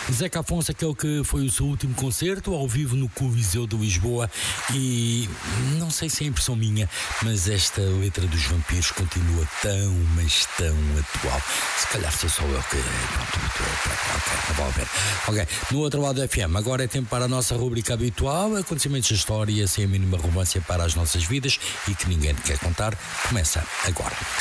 Zeca Afonso, aquele que foi o seu último concerto ao vivo no Coliseu de Lisboa, e não sei se é impressão minha, mas esta letra dos vampiros continua tão, mas tão atual. Se calhar sou só eu que... Ok, não vale a pena. Ok, no outro lado do FM, agora é tempo para a nossa rubrica habitual, acontecimentos da história sem a mínima relevância para as nossas vidas e que ninguém quer contar. Começa agora.